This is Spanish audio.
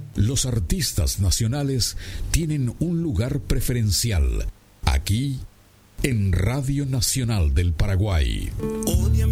Los artistas nacionales tienen un lugar preferencial aquí en Radio Nacional del Paraguay.